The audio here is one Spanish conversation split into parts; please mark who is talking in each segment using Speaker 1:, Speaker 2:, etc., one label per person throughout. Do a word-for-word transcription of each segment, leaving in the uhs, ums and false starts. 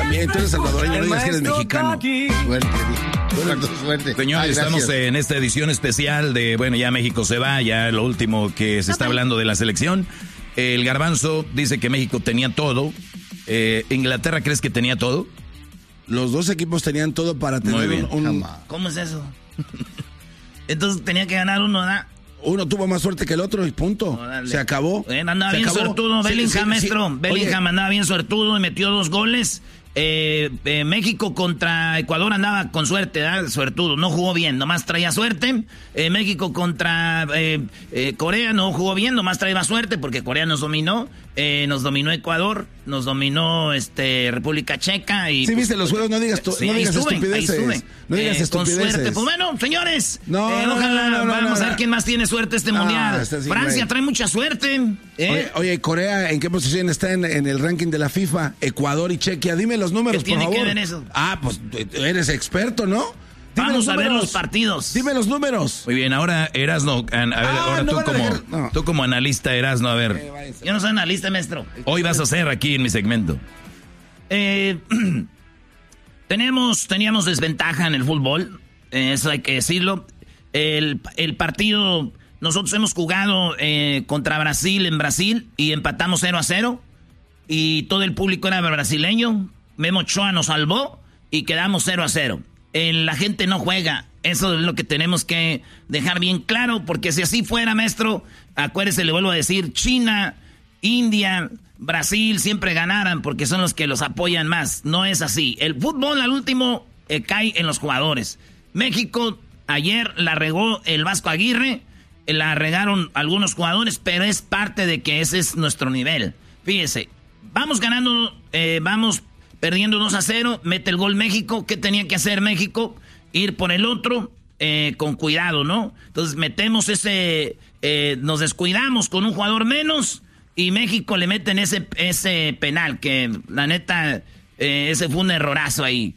Speaker 1: también, tú eres salvadoreño, no digas que eres mexicano. Suerte, suerte, suerte.
Speaker 2: Señores,
Speaker 1: Ay,
Speaker 2: estamos en esta edición especial de, bueno, ya México se va, ya lo último que se está hablando de la selección. El Garbanzo dice que México tenía todo. Eh, ¿Inglaterra crees que tenía todo?
Speaker 1: Los dos equipos tenían todo para tener
Speaker 2: Muy bien.
Speaker 1: un... un...
Speaker 3: ¿Cómo es eso? Entonces tenía que ganar uno, ¿verdad?
Speaker 1: Uno tuvo más suerte que el otro y punto.
Speaker 3: Órale.
Speaker 1: Se acabó.
Speaker 3: Eh, andaba
Speaker 1: Se
Speaker 3: bien
Speaker 1: acabó.
Speaker 3: suertudo,
Speaker 1: Sí,
Speaker 3: Bellingham,
Speaker 1: sí, sí.
Speaker 3: maestro. Bellingham
Speaker 1: Oye,
Speaker 3: andaba bien suertudo y metió dos goles. Eh, eh, México contra Ecuador andaba con suerte, ¿verdad? Suertudo, no jugó bien, nomás traía suerte. Eh, México contra eh, eh, Corea no jugó bien, nomás traía suerte porque Corea nos dominó. Eh, nos dominó Ecuador, nos dominó este República Checa. Y,
Speaker 1: sí,
Speaker 3: pues,
Speaker 1: viste los juegos, no digas, tu,
Speaker 3: sí,
Speaker 1: no digas
Speaker 3: estuve,
Speaker 1: estupideces. No digas
Speaker 3: eh,
Speaker 1: estupideces.
Speaker 3: Con suerte. Pues bueno, señores,
Speaker 1: No,
Speaker 3: eh,
Speaker 1: no,
Speaker 3: ojalá
Speaker 1: no, no, no,
Speaker 3: vamos
Speaker 1: no,
Speaker 3: a ver
Speaker 1: no.
Speaker 3: quién más tiene suerte este
Speaker 1: No,
Speaker 3: mundial.
Speaker 1: está así,
Speaker 3: Francia
Speaker 1: güey.
Speaker 3: trae mucha suerte. ¿eh?
Speaker 1: Oye, oye, Corea, ¿en qué posición está en, en el ranking de la FIFA? Ecuador y Chequia. Dime los números,
Speaker 3: ¿Qué tiene
Speaker 1: por favor.
Speaker 3: que ver eso?
Speaker 1: Ah, pues eres experto, ¿no? Dime
Speaker 3: Vamos
Speaker 1: los
Speaker 3: a ver
Speaker 1: números.
Speaker 3: los partidos.
Speaker 1: Dime los números.
Speaker 2: Muy bien, ahora Erasno, an- a ver,
Speaker 1: Ah,
Speaker 2: ahora
Speaker 1: no
Speaker 2: tú
Speaker 1: van a
Speaker 2: como,
Speaker 1: dejar- no.
Speaker 2: tú como analista Erasno, a ver,
Speaker 3: Yo no soy analista, maestro.
Speaker 2: hoy vas a hacer aquí en mi segmento.
Speaker 3: Eh, tenemos, teníamos desventaja en el fútbol, eh, eso hay que decirlo. El, el partido, nosotros hemos jugado eh, contra Brasil en Brasil y empatamos cero a cero. Y todo el público era brasileño. Memo Ochoa nos salvó y quedamos cero a cero. El, la gente no juega. Eso es lo que tenemos que dejar bien claro, porque si así fuera, maestro, acuérdese, le vuelvo a decir, China, India, Brasil siempre ganaran porque son los que los apoyan más. No es así. El fútbol al último eh, cae en los jugadores. México ayer la regó el Vasco Aguirre, eh, la regaron algunos jugadores, pero es parte de que ese es nuestro nivel. Fíjese, vamos ganando, eh, vamos perdiendo dos a cero, mete el gol México. ¿Qué tenía que hacer México? Ir por el otro eh, con cuidado, ¿no? Entonces metemos ese, eh, nos descuidamos con un jugador menos y México le meten ese, ese penal, que la neta, eh, ese fue un errorazo ahí.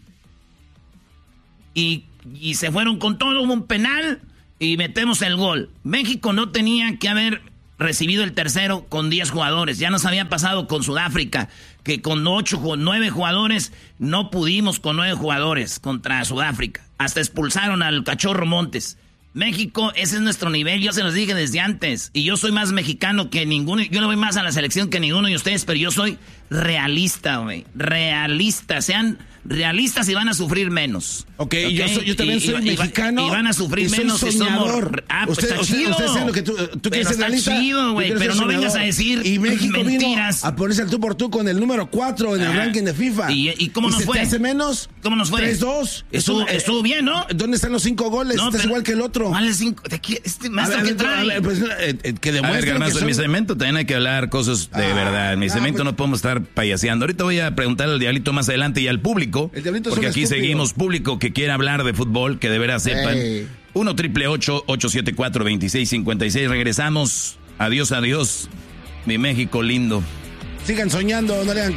Speaker 3: Y, y se fueron con todo, hubo un penal y metemos el gol. México no tenía que haber recibido el tercero con diez jugadores. Ya nos había pasado con Sudáfrica, que con ocho, nueve jugadores no pudimos con nueve jugadores contra Sudáfrica. Hasta expulsaron al Cachorro Montes. México, ese es nuestro nivel, yo se los dije desde antes. Y yo soy más mexicano que ninguno, yo le voy más a la selección que ninguno de ustedes, pero yo soy realista, güey. Realista, sean realistas y van a sufrir menos.
Speaker 1: Ok, ¿okay? Yo, soy, yo también
Speaker 3: y,
Speaker 1: soy
Speaker 3: y,
Speaker 1: mexicano.
Speaker 3: Y van a sufrir
Speaker 1: y soy
Speaker 3: menos
Speaker 1: soñador.
Speaker 3: si somos... Ah, pues
Speaker 1: usted,
Speaker 3: está
Speaker 1: usted,
Speaker 3: chido.
Speaker 1: usted sabe lo que tú, tú quieres ser
Speaker 3: está
Speaker 1: realista.
Speaker 3: chido, güey, pero no vengas a decir
Speaker 1: y México
Speaker 3: mentiras.
Speaker 1: Vino a ponerse al tú por tú con el número cuatro en el
Speaker 3: ah,
Speaker 1: ranking de FIFA.
Speaker 3: ¿Y, y cómo
Speaker 1: ¿Y
Speaker 3: nos
Speaker 1: se
Speaker 3: fue?
Speaker 1: Te hace menos?
Speaker 3: ¿Cómo nos fue?
Speaker 1: tres dos.
Speaker 3: Estuvo, estuvo bien, ¿no?
Speaker 1: ¿Dónde están los cinco goles?
Speaker 3: No,
Speaker 1: Estás
Speaker 3: pero,
Speaker 1: igual que el otro.
Speaker 3: ¿Cuáles cinco? ¿De qué? Este maestro
Speaker 1: a ver,
Speaker 3: que trae.
Speaker 1: A ver, pues, eh, eh, que
Speaker 2: A ver,
Speaker 1: demuestren
Speaker 2: Garbanzo,
Speaker 1: que
Speaker 2: en mi
Speaker 1: son...
Speaker 2: segmento también hay que hablar cosas de
Speaker 1: Ah,
Speaker 2: verdad. En mi
Speaker 1: ah,
Speaker 2: segmento
Speaker 1: pues-
Speaker 2: no podemos estar payaseando. Ahorita voy a preguntarle al Diablito más adelante y al público.
Speaker 1: El Diablito es
Speaker 2: porque
Speaker 1: un
Speaker 2: aquí
Speaker 1: estúpido.
Speaker 2: seguimos público que quiere hablar de fútbol, que de veras sepan.
Speaker 1: Ey.
Speaker 2: uno triple ocho ocho siete cuatro dos seis cinco seis. Regresamos. Adiós, adiós. Mi México lindo.
Speaker 1: Sigan soñando, no le hagan